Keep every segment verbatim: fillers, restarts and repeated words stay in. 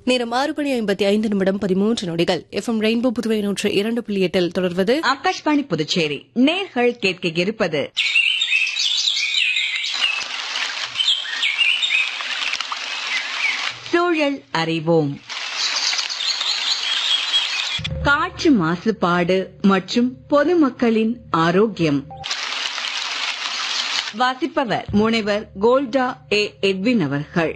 நேரம் ஆறு மணி ஐம்பத்தி ஐந்து நிமிடம் பதிமூன்று நொடிகள். எஃப்எம் ரெயின்போ புதுவை நூற்று இரண்டு புள்ளி எட்டில் தொடர்வது ஆகாஷ்வாணி புதுச்சேரி. நேர்கள் கேட்க இருப்பது சூழல் அறிவோம். காற்று மாசுபாடு மற்றும் பொதுமக்களின் ஆரோக்கியம். வாசிப்பவர் முனைவர் கோல்டா ஏ எட்வின் அவர்கள்.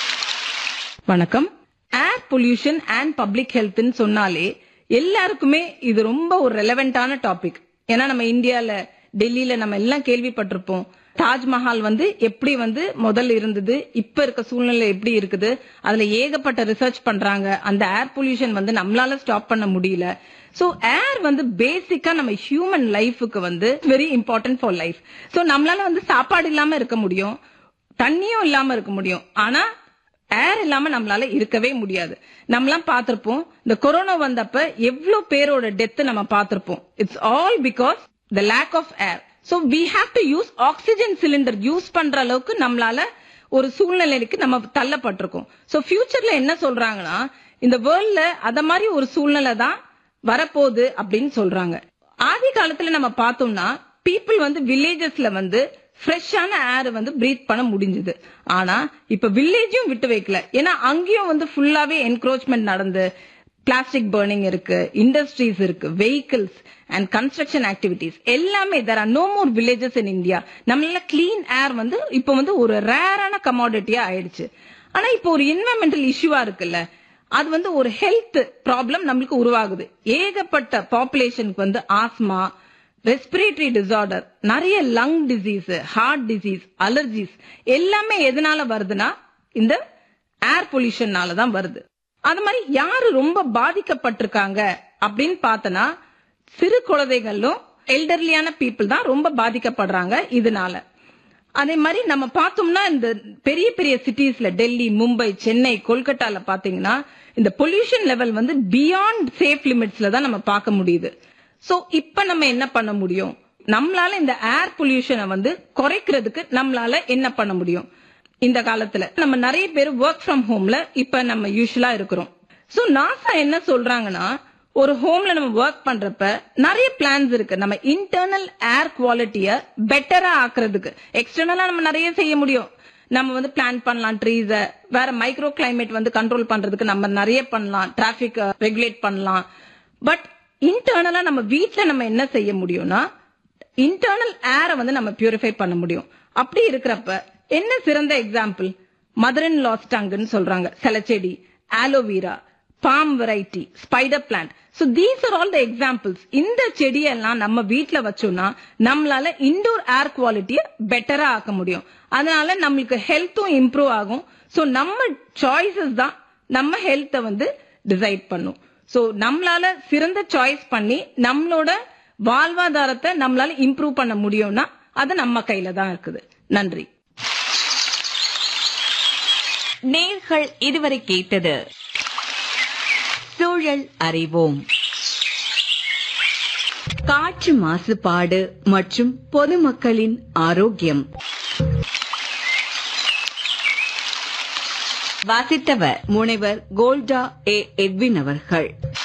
வணக்கம். Air pollution and public health சொன்னாலே எல்லாருக்குமே இது ரொம்ப ஒரு ரெலவென்டான டாபிக். ஏன்னா நம்ம இந்தியால டெல்லியில நம்ம எல்லாம் கேள்விப்பட்டிருப்போம். தாஜ்மஹால் வந்து எப்படி வந்து முதல்ல இருந்தது, இப்ப இருக்க சூழ்நிலை எப்படி இருக்குது, அதுல ஏகப்பட்ட ரிசர்ச் பண்றாங்க. அந்த ஏர் பொல்யூஷன் வந்து நம்மளால ஸ்டாப் பண்ண முடியல. சோ ஏர் வந்து பேசிக்கா நம்ம ஹியூமன் லைஃபுக்கு வந்து very important for life. So நம்மளால வந்து சாப்பாடு இல்லாம இருக்க முடியும், தண்ணியும் இல்லாம இருக்க முடியும், ஆனா ஏர் இல்லாம நம்மளால இருக்கவே முடியாது. நம்மளாம் பாத்திருப்போம், இந்த கொரோனா வந்தப்ப எவ்வளவு பேரோட டெத் நம்ம பாத்திருப்போம். It's all because the lack of air. So we have to use oxygen cylinder use பண்ற அளவுக்கு நம்மளால ஒரு சூழ்நிலைக்கு நம்ம தள்ளப்பட்டிருக்கோம். சோ ஃபியூச்சர்ல என்ன சொல்றாங்கன்னா, இந்த வேர்ல்ட்ல அத மாதிரி ஒரு சூழ்நிலை தான் வரப்போகுது அப்படின்னு சொல்றாங்க. ஆதி காலத்துல நம்ம பார்த்தோம்னா பீப்புள் வந்து வில்லேஜஸ்ல வந்து ஃப்ரெஷ்ஷான ஏர் வந்து பிரீத் பண்ண முடிஞ்சது. ஆனா இப்ப வில்லேஜும் விட்டு வைக்கல. ஏன்னா அங்கேயும் வந்து ஃபுல்லாவே என்க்ரோச்மெண்ட் நடந்து பிளாஸ்டிக் பர்னிங் இருக்கு, இண்டஸ்ட்ரீஸ் இருக்கு, வெஹிக்கிள்ஸ் அண்ட் கன்ஸ்ட்ரக்ஷன் ஆக்டிவிட்டிஸ் எல்லாமே. There are no more villages in India. நம்மளால கிளீன் ஏர் வந்து இப்ப வந்து ஒரு ரேரான கமாடிட்டியா ஆயிடுச்சு. ஆனா இப்போ ஒரு என்வரன்மெண்டல் இஷ்யூவா இருக்குல்ல, அது வந்து ஒரு ஹெல்த் ப்ராப்ளம் நம்மளுக்கு உருவாகுது. ஏகப்பட்ட பாப்புலேஷனுக்கு வந்து ஆஸ்மா, ரெஸ்பிரேட்டரி டிசார்டர், நிறைய lung disease, heart disease, allergies எல்லாமே எதனால வருதுன்னா இந்த ஏர் பொல்யூஷன்னால தான் வருது. அது மாதிரி யாரு ரொம்ப பாதிக்கப்பட்டிருக்காங்க அப்படின்னு பார்த்தனா சிறு குழந்தைகளும் எல்டர்லியான பீப்புள் தான் ரொம்ப பாதிக்கப்படுறாங்க இதனால. அதே மாதிரி நம்ம பார்த்தோம்னா இந்த பெரிய பெரிய சிட்டிஸ்ல டெல்லி, மும்பை, சென்னை, கொல்கட்டால பாத்தீங்கன்னா இந்த பொல்யூஷன் லெவல் வந்து பியாண்ட் சேஃப் லிமிட்ஸ்ல தான் நம்ம பார்க்க முடியுது. சோ இப்ப நம்ம என்ன பண்ண முடியும்? நம்மளால இந்த ஏர் பொல்யூஷனை வந்து குறைக்கிறதுக்கு நம்மளால என்ன பண்ண முடியும்? இந்த காலத்துல நம்ம நிறைய பேர் ஒர்க் ஃப்ரம் ஹோம்ல இப்ப நம்ம யூசுவலா இருக்கிறோம். சோ நாசா என்ன சொல்றாங்கன்னா, ஒரு ஹோம்ல நம்ம ஒர்க் பண்றப்ப நிறைய பிளான்ஸ் இருக்கு. நம்ம இன்டர்னல் ஏர் குவாலிட்டிய பெட்டரா ஆக்குறதுக்கு எக்ஸ்டர்னலா நம்ம நிறைய செய்ய முடியும். நம்ம வந்து பிளான் பண்ணலாம், ட்ரீஸ வேற மைக்ரோ கிளைமேட் வந்து கண்ட்ரோல் பண்றதுக்கு நம்ம நிறைய பண்ணலாம், டிராபிக் ரெகுலேட் பண்ணலாம். பட் இன்டர்னலா நம்ம வீட்டுல நம்ம என்ன செய்ய முடியும்னா இன்டர்னல் ஏரை வந்து நம்ம பியூரிஃபை பண்ண முடியும். அப்படி இருக்கிறப்ப என்ன சிறந்த எக்ஸாம்பிள்? மதர் இன் லாஸ் டங்குன்னு சொல்றாங்க, செலச்செடி, aloe vera, bomb variety, spider plant. So these are all the examples. இந்த செடியெல்லாம் நம்ம வீட்டுல வச்சோம்னா நம்மளால இன்டோர் ஏர் குவாலிட்டிய பெட்டரா ஆக்க முடியும். அதனால நம்மளுக்கு ஹெல்த்தும் இம்ப்ரூவ் ஆகும். சோ நம்ம சாய்ஸஸ் தான் நம்ம ஹெல்த்தை வந்து டிசைட் பண்ணும். சோ நம்மளால சிறந்த சாய்ஸ் பண்ணி நம்மளோட வாழ்வாதாரத்தை நம்மளால இம்ப்ரூவ் பண்ண முடியும்னா அது நம்ம கையில தான் இருக்குது. நன்றி. நேர்கள் இதுவரை கேட்டது சூழல் அறிவோம். காற்று மாசுபாடு மற்றும் பொதுமக்களின் ஆரோக்கியம். வாசித்தவர் முனைவர் கோல்டா ஏ எட்வின் அவர்கள்.